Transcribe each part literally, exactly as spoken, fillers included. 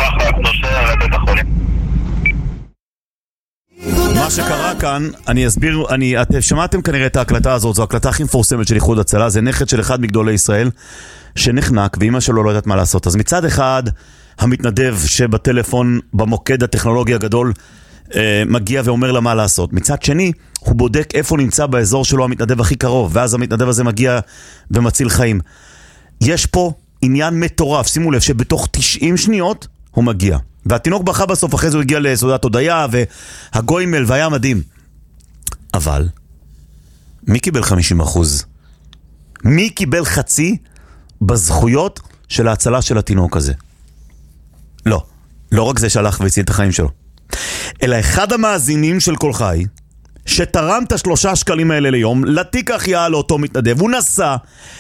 משפחת נוסע לבית החולים. מה שקרה כאן, אני אסביר, אני, אתם שמעתם כנראה את ההקלטה הזאת, זו ההקלטה הכי מפורסמת של איחוד הצלה, זה נכד של אחד מגדולי ישראל שנחנק ואמא שלו לא יודעת מה לעשות. אז מצד אחד, המתנדב שבטלפון במוקד הטכנולוגי הגדול אה, מגיע ואומר לה מה לעשות. מצד שני, הוא בודק איפה נמצא באזור שלו המתנדב הכי קרוב, ואז המתנדב הזה מגיע ומציל חיים. יש פה עניין מטורף, שימו לב שבתוך תשעים שניות הוא מגיע. והתינוק בכה בסוף, אחרי זה הוא הגיע לסעודת הודיה והגוימל והיה מדהים. אבל מי קיבל חמישים אחוז? מי קיבל חצי בזכויות של ההצלה של התינוק הזה? לא, לא רק זה שהלך והציל את החיים שלו, אלא אחד המאזינים של כל חי שתרם את השלושה שקלים האלה ליום לתיק החייאה לאותו מתנדב. הוא נסע,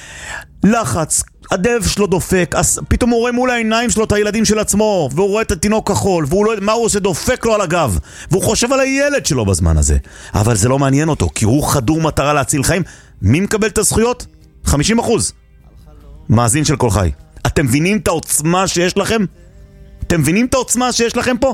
לחץ, הדב שלו דופק, אז פתאום הוא רואה מול העיניים שלו את הילדים של עצמו, והוא רואה את התינוק כחול, והוא לא יודע מה הוא עושה, דופק לו על הגב, והוא חושב על הילד שלו בזמן הזה. אבל זה לא מעניין אותו, כי הוא חדור מטרה להציל חיים. מי מקבל את הזכויות? חמישים אחוז. מאזין של כל חי. אתם מבינים את העוצמה שיש לכם? אתם מבינים את העוצמה שיש לכם פה?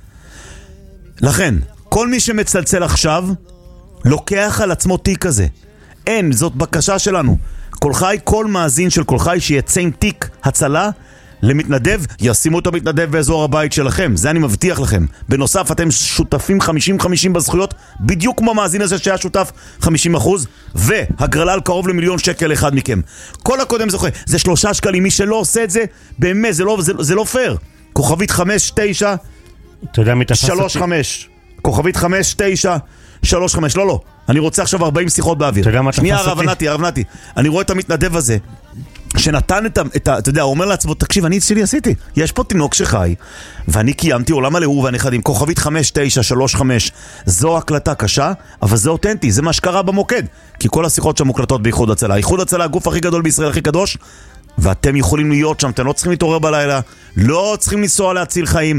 לכן, כל מי שמצלצל עכשיו, לוקח על עצמו תיק כזה. אין, זאת בקשה שלנו. כל חי, כל מאזין של כל חי שיצא עם תיק הצלה למתנדב, ישימו אותו מתנדב באזור הבית שלכם. זה אני מבטיח לכם. בנוסף, אתם שותפים חמישים חמישים בזכויות, בדיוק כמו המאזין הזה שהיה שותף חמישים אחוז, והגרלה על קרוב למיליון שקל אחד מכם. כל הקודם זוכה, זה שלושה שקלים. מי שלא עושה את זה, באמת, זה לא, זה, זה לא פייר. כוכבית חמש תשע שלוש חמש. כוכבית חמש תשע שלוש חמש. לא, לא. אני רוצה עכשיו ארבעים שיחות באוויר. שנייה, הרב נתי, הרב נתי. אני רואה את המתנדב הזה שנתן את, את, אתה יודע, הוא אומר לעצמו, תקשיב, אני שלי עשיתי. יש פה תינוק שחי, ואני קיימתי עולם הלאור והנכדים. כוכבית חמש תשע שלוש חמש. זו הקלטה קשה, אבל זה אותנטי, זה מה שקרה במוקד. כי כל השיחות שם מוקלטות באיחוד הצלה. איחוד הצלה, הגוף הכי גדול בישראל, הכי קדוש, ואתם יכולים להיות שם, אתם לא צריכים להתעורר בלילה, לא צריכים לנסוע להציל חיים.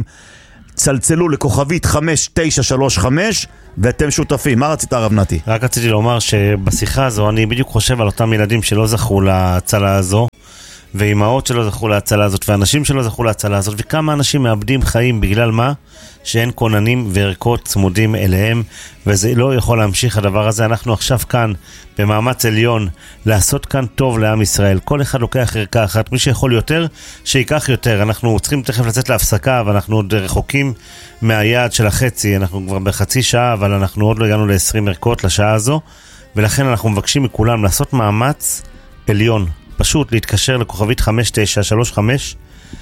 צלצלו לכוכבית חמש תשע שלוש חמש ואתם שותפים. מה רצית, הרב נתי? רק רציתי לומר שבשיחה הזו אני בדיוק חושב על אותם ילדים שלא זכו להצלה הזו, ואימהות שלא זכו להצלה הזאת, ואנשים שלא זכו להצלה הזאת, וכמה אנשים מאבדים חיים בגלל מה? שאין כוננים וערכות צמודים אליהם, וזה לא יכול להמשיך הדבר הזה. אנחנו עכשיו כאן במאמץ עליון לעשות כאן טוב לעם ישראל. כל אחד לוקח ערכה אחת, מי שיכול יותר שיקח יותר. אנחנו צריכים תכף לצאת להפסקה, ואנחנו עוד רחוקים מהיעד של החצי. אנחנו כבר בחצי שעה, אבל אנחנו עוד לא הגענו ל-עשרים ערכות לשעה הזו, ולכן אנחנו מבקשים מכולם לעשות מאמץ עליון, פשוט להתקשר לכוכבית חמש תשע שלוש חמש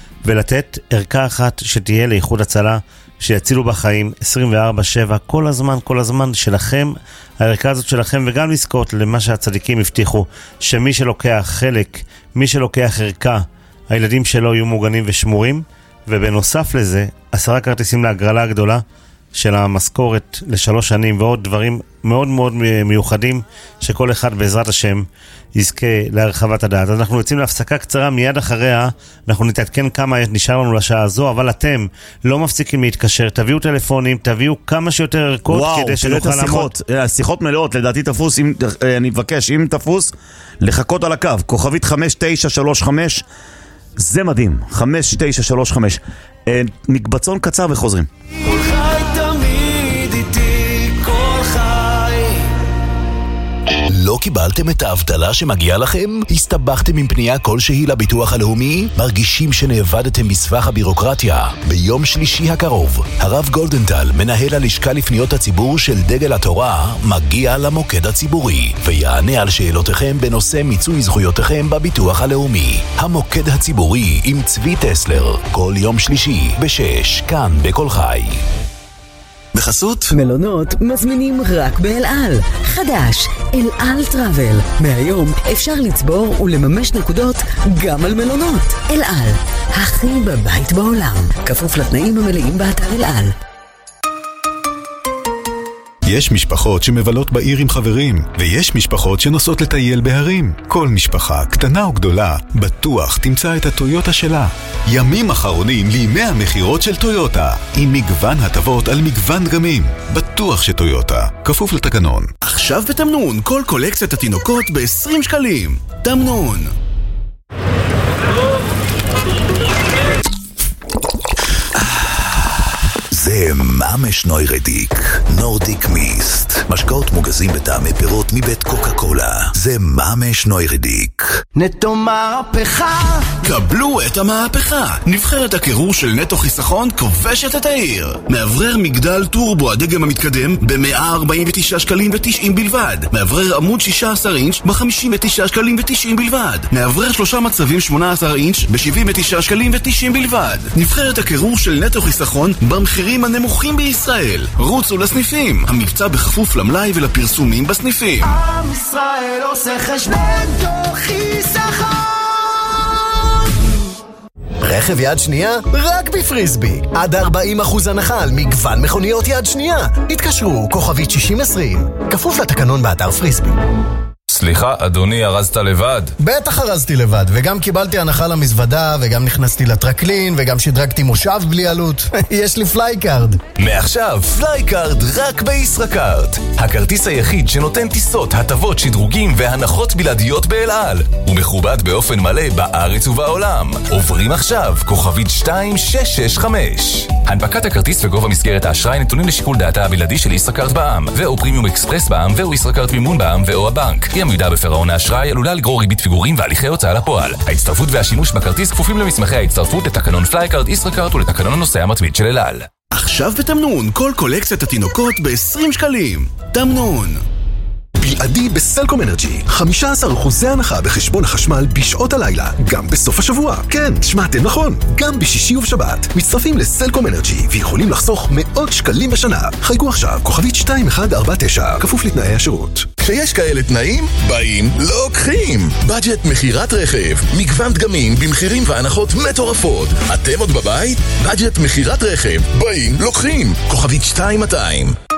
ולתת ערכה אחת שתהיה לאיחוד הצלה, שיצילו בחיים עשרים וארבע שבע, כל הזמן, כל הזמן שלכם, הערכה הזאת שלכם, וגם לזכות למה שהצדיקים הבטיחו, שמי שלוקח חלק, מי שלוקח ערכה, הילדים שלו יהיו מוגנים ושמורים. ובנוסף לזה, עשרה כרטיסים להגרלה הגדולה של המשכורת לשלוש שנים, ועוד דברים מאוד מאוד מיוחדים שכל אחד בעזרת השם יזכה להרחבת הדעת. אז אנחנו יוצאים להפסקה קצרה, מיד אחריה אנחנו נתעדכן כמה נשאר לנו לשעה הזו, אבל אתם לא מפסיקים להתקשר, תביאו טלפונים, תביאו כמה שיותר ערכות, וואו, כדי שנוכל לעמוד. השיחות מלאות, לדעתי תפוס, אם, אני מבקש, אם תפוס, לחכות על הקו, כוכבית חמש תשע שלוש חמש, זה מדהים, חמש תשע שלוש חמש. מקבצון קצר וחוזרים. כל חי תמיד איתי, כל חי. לא קיבלתם את האבטלה שמגיעה לכם? הסתבכתם עם פנייה כלשהי לביטוח הלאומי? מרגישים שנאבדתם בסבך הבירוקרטיה? ביום שלישי הקרוב, הרב גולדנטל, מנהל הלשכה לפניות הציבור של דגל התורה, מגיע למוקד הציבורי ויענה על שאלותיכם בנושא מיצוי זכויותיכם בביטוח הלאומי. המוקד הציבורי עם צבי טסלר, כל יום שלישי בשש, כאן בכל חי. בחסות מלונות מזמינים רק באל על. חדש, אל על טראבל. מהיום אפשר לצבור ולממש נקודות גם על מלונות. אל על, הכי בבית בעולם. כפוף לתנאים המלאים באתר אל על. יש משפחות שמבלות בעיר עם חברים, ויש משפחות שנוסעות לטייל בהרים. כל משפחה, קטנה או גדולה, בטוח תמצא את הטויוטה שלה. ימים אחרונים לימי המחירות של טויוטה, עם מגוון הטבות על מגוון דגמים. בטוח שטויוטה, כפוף לתקנון. עכשיו בתמנון, כל קולקציית התינוקות ב-עשרים שקלים. תמנון. זה ממש נוירדיק, נורדיק מיסט. משקאות מוגזים בטעמי פירות מבית קוקה קולה. זה ממש נוירדיק. נטו מהפכה. קבלו את המהפכה. נבחרת הקירור של נטו חיסכון כובשת את העיר. מאוורר מגדל טורבו הדגם המתקדם ב-מאה ארבעים ותשעה שקלים ותשעים בלבד. מאוורר עמוד שישה עשר אינץ' ב-חמישים ותשעה שקלים ותשעים בלבד. מאוורר שלושה מצבים שמונה עשר אינץ' ב-שבעים ותשעה שקלים ותשעים בלבד. נבחרת הקירור של נטו חיסכון במחירים הנמוכים בישראל. רוצו לסניפים. המבצע בכפוף למלאי ולפרסומים בסניפים. עם ישראל עושה חשבון תוך חיסכון. רכב יד שנייה? רק בפריסבי. עד ארבעים אחוז הנחה על מגוון מכוניות יד שנייה. התקשרו, כוכבית שישים עשרים. כפוף לתקנון באתר פריסבי. סליחה, אדוני, ארזת לבד? בטח ארזתי לבד, וגם קיבלתי הנחה למזוודה, וגם נכנסתי לטרקלין, וגם שדרגתי מושב בלי עלות. יש לי פלייקארד. מעכשיו, פלייקארד רק בישראכרט. הכרטיס היחיד שנותן טיסות, הטבות, שדרוגים והנחות בלעדיות באל על. הוא מכובד באופן מלא בארץ ובעולם. עוברים עכשיו, כוכבית שתיים שש שש חמש. הנפקת הכרטיס וגובה מסגרת האשראי נתונים לשיקול דעתה הבלעדי של ישראכרט בע"מ, ואו פרימיום אקספרס בע"מ, ואו ישראכרט מימון בע"מ, ואו הבנק. היא עמידה בפירעון האשראי עלולה לגרור ריבית פיגורים והליכי הוצאה לפועל. ההצטרפות והשימוש בכרטיס כפופים למסמכי ההצטרפות לתקנון פלייקארד ישראכרט ולתקנון הנוסע המתמיד של אל על. עכשיו בתמנון, כל קולקציית התינוקות ב-עשרים שקלים. תמנון. בלעדי בסלקום אנרג'י, חמישה עשר אחוזי הנחה בחשבון החשמל בשעות הלילה, גם בסוף השבוע. כן, שמעתם נכון, גם בשישי ובשבת. מצטרפים לסלקום אנרג'י ויכולים לחסוך מאות שקלים בשנה. חייגו עכשיו, כוכבית שתיים אחת ארבע תשע, כפוף לתנאי השירות. כשיש כאלה תנאים, באים, לוקחים. בדג'ט מחירת רכב, מגוון דגמים במחירים והנחות מטורפות. אתם עוד בבית? בדג'ט מחירת רכב, באים, לוקחים. כוכבית שתיים מאתיים.